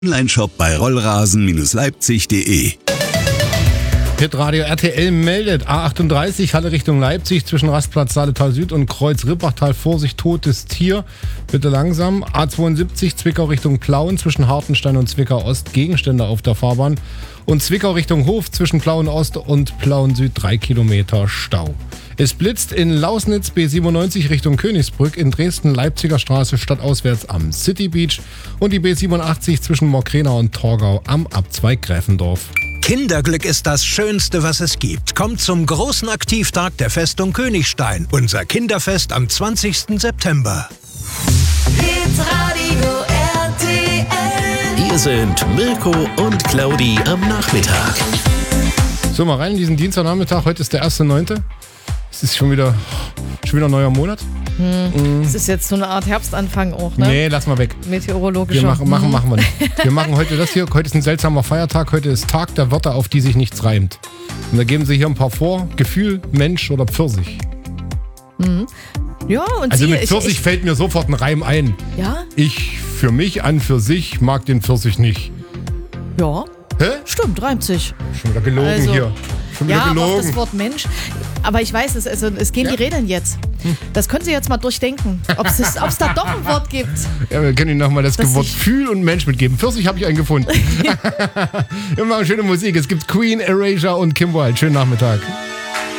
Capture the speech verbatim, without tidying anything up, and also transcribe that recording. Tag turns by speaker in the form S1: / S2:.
S1: Onlineshop bei rollrasen Leipzig punkt de.
S2: Hitradio R T L meldet A achtunddreißig, Halle Richtung Leipzig, zwischen Rastplatz Saaletal Süd und Kreuz Rippachtal. Vorsicht, totes Tier. Bitte langsam. A zweiundsiebzig, Zwickau Richtung Plauen, zwischen Hartenstein und Zwickau Ost, Gegenstände auf der Fahrbahn. Und Zwickau Richtung Hof, zwischen Plauen Ost und Plauen Süd, drei Kilometer Stau. Es blitzt in Lausnitz, B siebenundneunzig Richtung Königsbrück, in Dresden Leipziger Straße stadtauswärts am City Beach und die B siebenundachtzig zwischen Morkrena und Torgau am Abzweig Gräfendorf.
S3: Kinderglück ist das Schönste, was es gibt. Kommt zum großen Aktivtag der Festung Königstein. Unser Kinderfest am zwanzigsten September.
S4: Hitradio R T L.
S5: Hier sind Mirko und Claudi am Nachmittag.
S2: So, mal rein in diesen Dienstagnachmittag. Heute ist der erster neunte Es ist schon wieder, schon wieder ein neuer Monat.
S6: Hm. Das ist jetzt so eine Art Herbstanfang auch, ne?
S2: Nee, lass mal weg.
S6: Meteorologischer.
S2: Wir machen, machen, machen wir nicht. Wir machen heute das hier. Heute ist ein seltsamer Feiertag. Heute ist Tag der Wörter, auf die sich nichts reimt. Und da geben sie hier ein paar vor. Gefühl, Mensch oder Pfirsich.
S6: Mhm. Ja, und
S2: Also
S6: Sie,
S2: mit Pfirsich
S6: ich, ich,
S2: fällt mir sofort ein Reim ein.
S6: Ja?
S2: Ich für mich an für sich mag den Pfirsich nicht.
S6: Ja.
S2: Hä?
S6: Stimmt, reimt sich.
S2: Schon wieder gelogen
S6: Also,
S2: hier. Schon wieder
S6: Ja, aber auch
S2: gelogen.
S6: das Wort Mensch. Aber ich weiß, es, also, es gehen
S2: Ja.
S6: die Regeln jetzt. Das können Sie jetzt mal durchdenken, ob es da doch ein Wort gibt.
S2: Ja, wir können Ihnen nochmal das,
S6: Das
S2: Wort
S6: ich-
S2: Fühl und Mensch mitgeben. Pfirsich habe ich einen gefunden. Wir machen schöne Musik. Es gibt Queen, Erasure und Kim Wilde. Schönen Nachmittag.